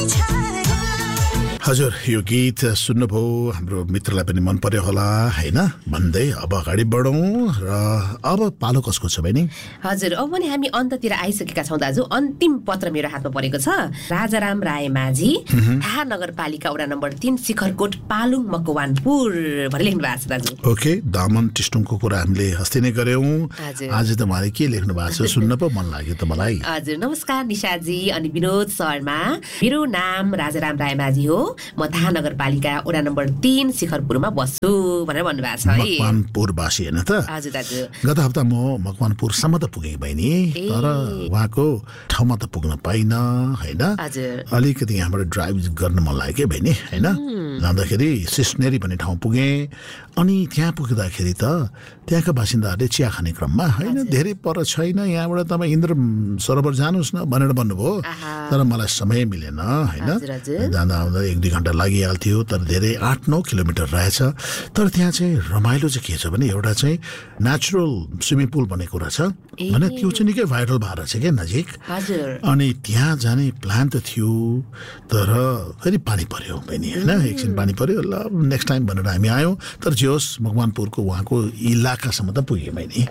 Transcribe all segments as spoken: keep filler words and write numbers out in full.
हजुर यो गीत सुन्नुभयो हाम्रो मित्रलाई पनि मन पर्यो होला हैन भन्दै अब अगाडि बढौं र अब पालो कसको छ बहिनी? हजुर अब पनि हामी अन्ततिर आइसकेका छौं दाजु। अन्तिम पत्र मेरो हातमा परेको छ। राजाराम राय माझी, थाहा नगरपालिका वडा नम्बर तीन, शिखरकोट, पालुङ, मकवानपुर भनेर लेख्नु भएको छ दाजु। ओके, दामन टिस्टुङको कुरा हामीले हस्ते नै गर्यौं। आज त उहाँले के लेख्नु भएको छ सुन्न पो मन लाग्यो त मलाई। हजुर, नमस्कार निशाजी अनि विनोद शर्मा। मेरो नाम राजाराम राय माझी हो। म थाहा नगरपालिका वडा नम्बर तीन शिखरपुरमा बस्छु भनेर भन्नुभएको छ है। मकवानपुरवासी हैन त? हजुर दाजु। गत हप्ता म मकवानपुरसम्म त पुगेँ बहिनी, तर उहाँको ठाउँमा त पुग्न पाइन हैन। अलिकति यहाँबाट ड्राइभ गर्न मन लाग्यो बहिनी हैन। जाँदाखेरि सिस्नेरी भन्ने ठाउँ पुगेँ। अनि त्यहाँ पुग्दाखेरि त त्यहाँका बासिन्दाहरूले चिया खाने क्रममा हैन धेरै पर छैन, यहाँबाट तपाईँ इन्द्र सरोवर जानुहोस् न भनेर भन्नुभयो। तर मलाई समय मिलेन हैन। जाँदा आउँदा एक दुई घन्टा लागिहाल्थ्यो, तर धेरै आठ नौ किलोमिटर रहेछ। तर त्यहाँ चाहिँ रमाइलो चाहिँ के छ भने एउटा चाहिँ नेचुरल स्विमिङ पुल भन्ने कुरा छ भने त्यो चाहिँ निकै भाइरल भएर छ क्या नजिक। अनि त्यहाँ जाने प्लान त थियो, तर फेरि पानी पर्यो बहिनी हैन। एकछिन पानी पर्यो, ल नेक्स्ट टाइम भनेर हामी आयौँ। तर जे होस् मकवानपुरको उहाँको इलाकासम्म त पुग्यो बहिनी।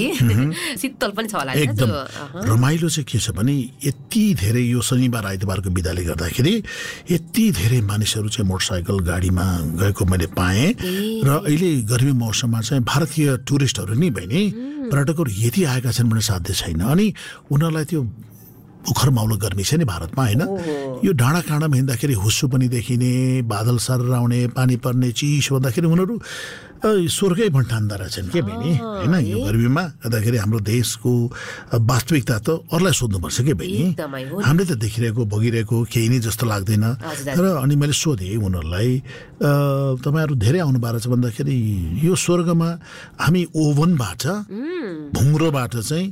शीतल पनि छ होला। एकदम रमाइलो चाहिँ के छ भने यति धेरै यो शनिबार आइतबारको बिदाले गर्दाखेरि यति धेरै मानिसहरू चाहिँ मोटरसाइकल गाडीमा गएको मैले पाएँ। र अहिले गर्मी मौसममा चाहिँ भारतीय टुरिस्टहरू नि बहिनी पर्यटकहरू यति आएका छन् भने साध्य छैन। अनि उनीहरूलाई त्यो उखर माउलो गर्मी छ नि भारतमा हैन। यो डाँडा काँडामा हिँड्दाखेरि हुस्सु पनि देखिने, बादल सर आउने, पानी पर्ने, चिसो भन्दाखेरि उनीहरू स्वर्गै भन्ठान्दा रहेछन् के बहिनी हैन। यो गर्मीमा गर्दाखेरि हाम्रो देशको वास्तविकता त अरूलाई सोध्नुपर्छ के बहिनी। हामीले त देखिरहेको भोगिरहेको केही नै जस्तो लाग्दैन। तर अनि मैले सोधेँ उनीहरूलाई, तपाईँहरू धेरै आउनु भएको छ भन्दाखेरि यो स्वर्गमा हामी ओभनबाट भुङ्रोबाट चाहिँ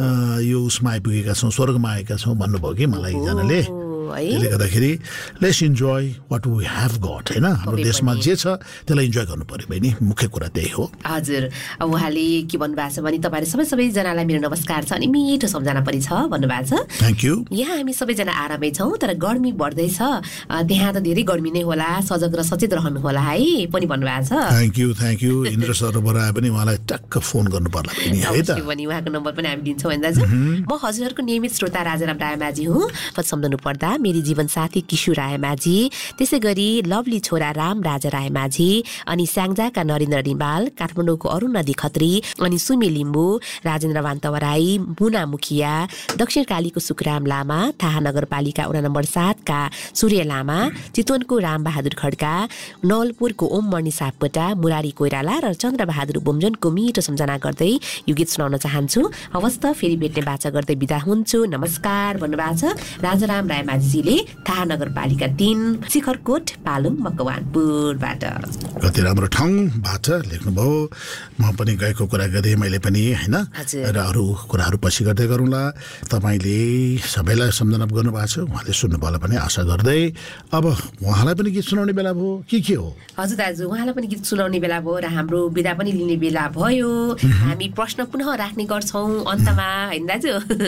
यो उसमा आइपुगेका छौँ, स्वर्गमा आएका छौँ भन्नुभयो कि मलाई एकजनाले। त्यसले गर्दाखेरि let's enjoy what we have got हैन। हाम्रो देशमा जे छ त्यसलाई इन्जोय गर्नु पर्यो बहिनी, मुख्य कुरा त्यही हो। हजुर, उहाँले के भन्नुभएको छ भने तपाईँहरू सबै सबैजनालाई मेरो नमस्कार छ अनि मिठो सम्झना पनि छ भन्नुभएको छ। Thank you. यहाँ हामी सबैजना आरामै छौँ, तर गर्मी बढ्दैछ। त्यहाँ त धेरै गर्मी नै होला, सजग र सचेत रहनु होला है पनि भन्नुभएको छ। Thank you thank you. Indra सरोवर आए पनि उहाँलाई टक्क फोन गर्नु पर्ला बहिनी है त। भने उहाँको नम्बर पनि हामी दिन्छौँ हैन दाजु। म हजुरहरूको नियमित श्रोता राजाराम राय माझी हुँ। सम्झनु पर्दा मेरी जीवनसाथी किशोर राय माझी, त्यसै गरी लभली छोरा राम राजा राय माझी, अनि स्याङ्जाका नरेन्द्र रिमाल, काठमाडौँको अरुण नदी खत्री, अनि सुमी लिम्बू, राजेन्द्र वान्तवराई, मुना मुखिया, दक्षिण कालीको सुखराम लामा, थाहा नगरपालिका वडा नम्बर सातका सूर्य लामा, चितवनको रामबहादुर खड्का, नवलपुरको ओम मणि सापकोटा, मुरारी कोइराला र चन्द्रबहादुर बोमजनको मिठो सम्झना गर्दै यो गीत सुनाउन चाहन्छु। हवस् त फेरि भेट्ने बाचा गर्दै बिदा हुन्छु, नमस्कार भन्नुभएको छ राजाराम राय माझीले, थाहा नगरपालिका तीन, शिखरकोट, पालुङ, मकवानपुरबाट। कति राम्रो ठाउँबाट लेख्नुभयो। म पनि गएको कुरा गरेँ मैले पनि हैन, र अरू कुराहरू पछि गर्दै गरौँला। तपाईँले सबैलाई सम्झना गर्नुभएको छ, उहाँले सुन्नुभयो होला पनि आशा गर्दै अब उहाँलाई पनि गीत सुनाउने बेला भयो के के हो? हजुर दाजु, उहाँलाई पनि गीत सुनाउने बेला भयो र हाम्रो बिदा पनि लिने बेला भयो। हामी प्रश्न पुनः राख्ने गर्छौँ अन्तमा हैन दाजु।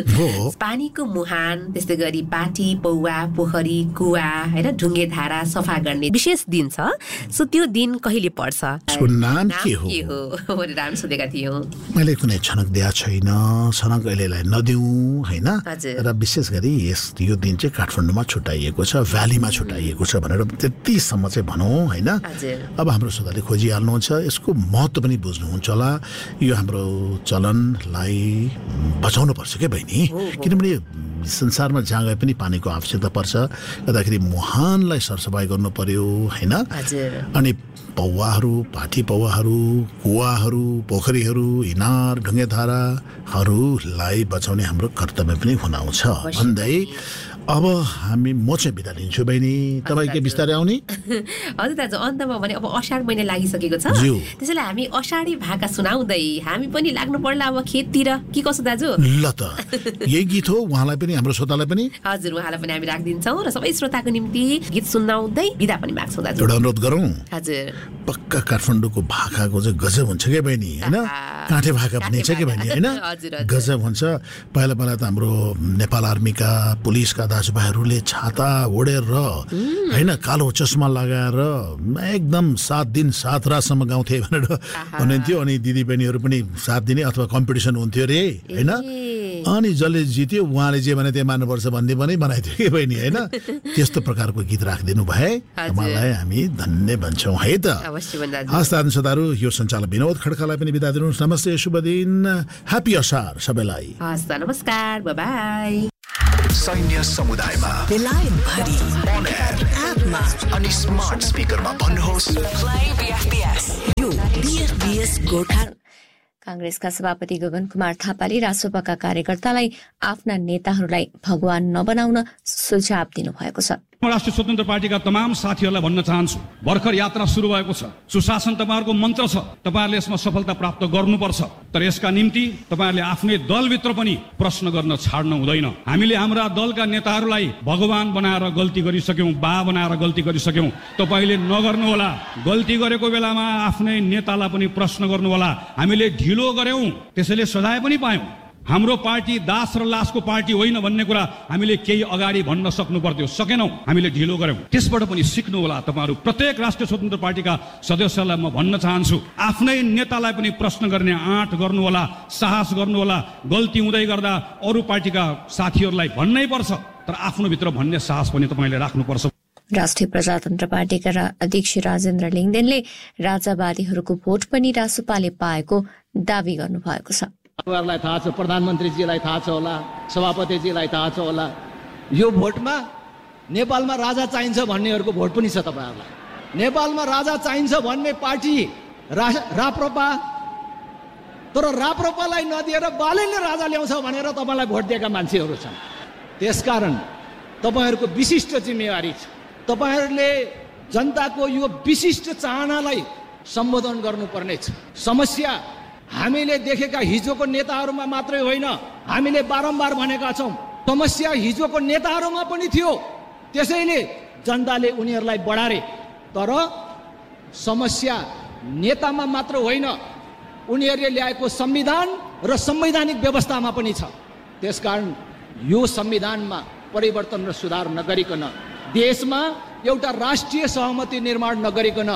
पानीको मुहान, त्यस्तै गरी पाटी, पौवा, पोखरी, कुवा हैन, ढुङ्गे धारा सफा गर्ने विशेष दिन छ। सो त्यो दिन कहिले पर्छ? यसको नाम के हो? के हो भनेर हामी सोधेका थियौँ। मैले कुनै छनक दिया छैन, छनक अहिलेलाई नदिउँ हैन। र विशेष गरी यस यो दिन चाहिँ काठमाडौँमा छुट्याइएको छ, भ्यालीमा छुट्याइएको छ भनेर त्यतिसम्म चाहिँ भनौँ हैन। अब हाम्रो श्रोताले खोजिहाल्नुहुन्छ, यसको महत्त्व पनि बुझ्नुहुन्छ होला। यो हाम्रो चलनलाई बचाउनु पर्छ के बहिनी, किनभने संसारमा जहाँ गए पनि पानीको आवश्यकता पर्छ। गर्दाखेरि मुहानलाई सरसफाइ गर्नु पर्यो हैन। अनि पौवाहरू, पाठी पौवाहरू, कुवाहरू, पोखरीहरू, इनार, ढुङ्गेधाराहरूलाई बचाउने हाम्रो कर्तव्य पनि हुनाउँछ भन्दै अब हामी म चाहिँ बिदा लिन्छु बहिनी, तपाईँ के बिस्तारै आउने? हजुर दाजु, अन्तमा भने अब अषाढ महिना लागिसकेको छ, त्यसैले हामी अषाढी भाका सुनाउँदै हामी पनि लाग्नु पर्ला अब खेततिर, के कसो दाजु? ल त यही गीत हो, उहाँलाई पनि हाम्रो श्रोतालाई पनि। हजुर, उहाँलाई पनि हामी राखिदिन्छौँ र सबै श्रोताको निम्ति गीत सुनाउँदै बिदा पनि माग्छौँ दाजु। एउटा अनुरोध गरौँ। हजुर, पक्का काठमाडौँको भाकाको चाहिँ गजब हुन्छ क्या बहिनी हैन। काठे भाका भनिन्छ कि बहिनी हैन, गजब हुन्छ। पहिला पहिला त हाम्रो नेपाल आर्मीका, पुलिसका दाजुभाइहरूले छाता ओढेर होइन कालो चस्मा लगाएर एकदम सात दिन सात रातसम्म गाउँथे भनेर भन्नुहुन्थ्यो। अनि दिदीबहिनीहरू पनि साथ दिने अथवा कम्पिटिसन हुन्थ्यो अरे होइन। अनि जसले जित्यो उहाँले जे भने त्यो मान्नुपर्छ भन्ने पनि बनाइदियो कि बहिनी होइन। त्यस्तो प्रकारको गीत राखिदिनु भए मलाई हामी धन्य भन्छौँ है त। हस् त श्रोताहरू, यो सञ्चालक विनोद खड्कालाई पनि बिदा दिनुहोस्। नमस्ते, शुभ दिन, ह्याप्पी असार सबैलाई। हस् त, नमस्कार, बाई बाई। सैन्य समुदायमा बेलायत भरि अन एयर एपमा अनि स्मार्ट स्पिकरमा भन्नुहोस् प्ले बीएफपीएस। यो बीएफपीएस गोर्खा। कांग्रेसका सभापति गगन कुमार थापाले रासोपाका कार्यकर्तालाई आफ्ना नेताहरूलाई भगवान नबनाउन सुझाव दिनुभएको छ। राष्ट्रिय स्वतन्त्र पार्टीका तमाम साथीहरूलाई भन्न चाहन्छु, भर्खर यात्रा सुरु भएको छ। सुशासन तपाईँहरूको मन्त्र छ, तपाईँहरूले यसमा सफलता प्राप्त गर्नुपर्छ। तर यसका निम्ति तपाईँहरूले आफ्नै दलभित्र पनि प्रश्न गर्न छाड्नु हुँदैन। हामीले हाम्रा दलका नेताहरूलाई भगवान बनाएर गल्ती गरिसक्यौँ, बा बनाएर गल्ती गरिसक्यौँ। तपाईँले नगर्नुहोला। गल्ती गरेको बेलामा आफ्नै नेतालाई पनि प्रश्न गर्नुहोला। हामीले ढिलो गर्यौँ, त्यसैले सजाय पनि पायौँ। हाम्रो पार्टी दास र लासको पार्टी होइन भन्ने कुरा हामीले केही अगाडि भन्न सक्नु पर्थ्यो, सकेनौँ, हामीले ढिलो गर्यौँ। त्यसबाट पनि सिक्नु होला। तपाईँहरू प्रत्येक राष्ट्रिय स्वतन्त्र पार्टीका सदस्यलाई म भन्न चाहन्छु, आफ्नै नेतालाई पनि प्रश्न गर्ने आँट गर्नु होला, साहस गर्नु होला। गल्ती हुँदै गर्दा अरू पार्टीका साथीहरूलाई भन्नै पर्छ, तर आफ्नो भित्र भन्ने साहस पनि तपाईँले राख्नुपर्छ। राष्ट्रिय प्रजातन्त्र पार्टीका अध्यक्ष राजेन्द्र लिङ्गदेनले राजावादीहरूको भोट पनि रासोपाले पाएको दावी गर्नुभएको छ। तपाईँहरूलाई थाहा छ, प्रधानमन्त्रीजीलाई थाहा छ होला, सभापतिजीलाई थाहा छ होला, यो भोटमा नेपालमा राजा चाहिन्छ भन्नेहरूको भोट पनि छ तपाईँहरूलाई। नेपालमा राजा चाहिन्छ भन्ने पार्टी रा राप्रपा, तर राप्रपालाई नदिएर बालनले राजा ल्याउँछ भनेर तपाईँलाई भोट दिएका मान्छेहरू छन्। त्यसकारण तपाईँहरूको विशिष्ट जिम्मेवारी छ, तपाईँहरूले जनताको यो विशिष्ट चाहनालाई सम्बोधन गर्नुपर्नेछ। समस्या हामीले देखेका हिजोको नेताहरूमा मात्रै होइन, हामीले बारम्बार भनेका छौँ, समस्या हिजोको नेताहरूमा पनि थियो। त्यसैले जनताले उनीहरूलाई बढारे, तर समस्या नेतामा मात्र होइन, उनीहरूले ल्याएको संविधान र संवैधानिक व्यवस्थामा पनि छ। त्यसकारण यो संविधानमा परिवर्तन र सुधार नगरिकन, देशमा एउटा राष्ट्रिय सहमति निर्माण नगरिकन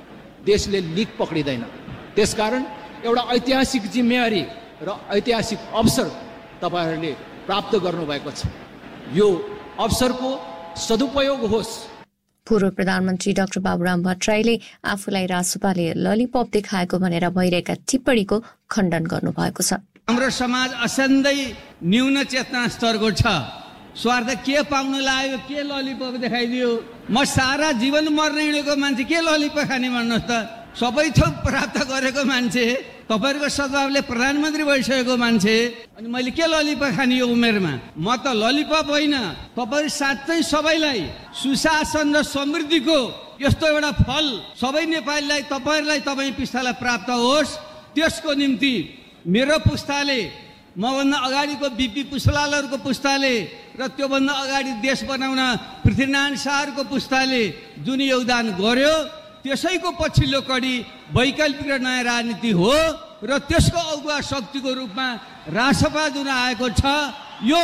देशले लिक पक्रिँदैन। त्यसकारण एउटा ऐतिहासिक जिम्मेवारी र ऐतिहासिक अवसर तपाईँहरूले प्राप्त गर्नुभएको छ। यो अवसरको सदुपयोग होस्। पूर्व प्रधानमन्त्री डाक्टर बाबुराम भट्टराईले आफूलाई रासोपाले ललिपप देखाएको भनेर भइरहेका टिप्पणीको खण्डन गर्नुभएको छ। हाम्रो समाज असाध्यै न्यून चेतना स्तरको छ। स्वार्थ के पाउनु लाग्यो, के ललिपप देखाइदियो। म सारा जीवन मर्न हिँडेको मान्छे, के ललिपप खाने भन्नुहोस् त। सबै थोक प्राप्त गरेको मान्छे, तपाईँहरूको सद्भावले प्रधानमन्त्री भइसकेको मान्छे, अनि मैले के ललिपप खाने यो उमेरमा। म त ललिपप होइन, तपाईँ साँच्चै सबैलाई सुशासन र समृद्धिको यस्तो एउटा फल सबै नेपालीलाई, तपाईँहरूलाई, तपाईँ पुस्तालाई प्राप्त होस्। त्यसको निम्ति मेरो पुस्ताले, मभन्दा अगाडिको बिपी पुष्पलालहरूको पुस्ताले र त्योभन्दा अगाडि देश बनाउन पृथ्वीनारायण शाहको पुस्ताले जुन योगदान गर्यो, त्यसैको पछिल्लो कडी वैकल्पिक र नयाँ राजनीति हो र त्यसको अगुवा शक्तिको रूपमा रासपा जुन आएको छ, यो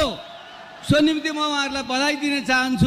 सो निम्ति म उहाँहरूलाई बधाई दिन चाहन्छु।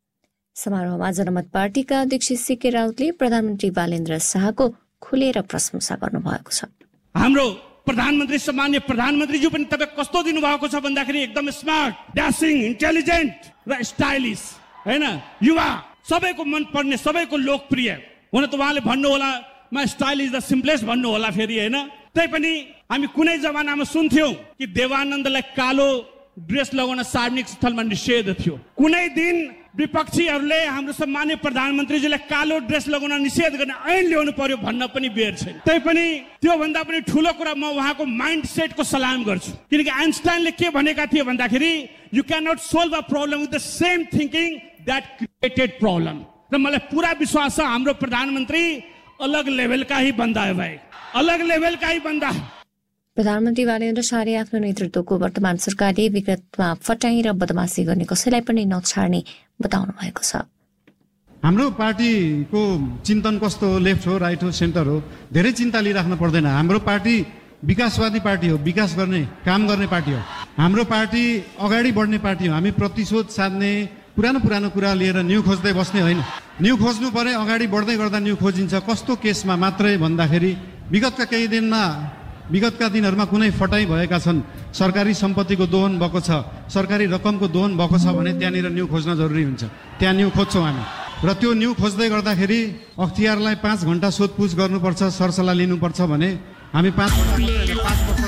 समारोहमा जनमत पार्टीका अध्यक्ष सीके राउतले प्रधानमन्त्री बालेन्द्र शाहको खुलेर प्रशंसा गर्नुभएको छ। हाम्रो प्रधानमन्त्री सम्मान्य प्रधानमन्त्रीज्यू पनि तपाईँ कस्तो दिनुभएको छ भन्दाखेरि एकदम स्मार्ट, ड्यासिङ, इन्टेलिजेन्ट र स्टाइलिस, होइन, युवा, सबैको मन पर्ने, सबैको लोकप्रिय। हुन त उहाँले भन्नु होला म स्टाइल इज द सिम्पलेस्ट भन्नु होला फेरि, होइन। तैपनि हामी कुनै जमानामा सुन्थ्यौँ कि देवानन्दलाई कालो ड्रेस लगाउन सार्वजनिक स्थलमा निषेध थियो। कुनै दिन विपक्षीहरूले हाम्रो सम्मान्य प्रधानमन्त्रीजीलाई कालो ड्रेस लगाउन निषेध गर्ने ऐन ल्याउनु पर्यो भन्न पनि बेर छैन। तैपनि त्योभन्दा पनि ठुलो कुरा म उहाँको माइन्ड सेटको सलाम गर्छु, किनकि आइन्स्टाइनले के भनेका थिए भन्दाखेरि you can not solve a problem with the same thinking that created problem. र मलाई पुरा विश्वास छ हाम्रो प्रधानमन्त्री अलग लेभलका ही बन्दा है भाइ, अलग लेभलका ही बन्दा। प्रधानमन्त्री बालेन्द्र शाहले आफ्नो नेतृत्वको वर्तमान सरकारले विगतमा फटाई र बदमासी गर्ने कसैलाई पनि नछाड्ने बताउनु भएको छ। हाम्रो पार्टीको चिन्तन कस्तो हो, लेफ्ट हो, राइट हो, सेन्टर हो, धेरै चिन्ता लिइराख्नु पर्दैन। हाम्रो पार्टी विकासवादी पार्टी हो, विकास गर्ने काम गर्ने पार्टी हो। हाम्रो पार्टी अगाडि बढ्ने पार्टी हो। हामी प्रतिशोध साध्ने पुरानो पुरानो कुरा लिएर न्यू खोज्दै बस्ने होइन। न्यू खोज्नु परे अगाडि बढ्दै गर्दा न्यू खोजिन्छ। कस्तो केसमा मात्रै भन्दाखेरि विगतका केही दिनमा विगतका दिनहरूमा कुनै फटाइ भएका छन्, सरकारी सम्पत्तिको दोहन भएको छ, सरकारी रकमको दोहन भएको छ भने त्यहाँनिर न्यू खोज्न जरुरी हुन्छ। त्यहाँ न्यू खोज्छौँ हामी र त्यो न्यू खोज्दै गर्दाखेरि अख्तियारलाई पाँच घन्टा सोधपुछ गर्नुपर्छ, सरसल्लाह लिनुपर्छ भने हामी पाँच घन्टा पाँच वर्ष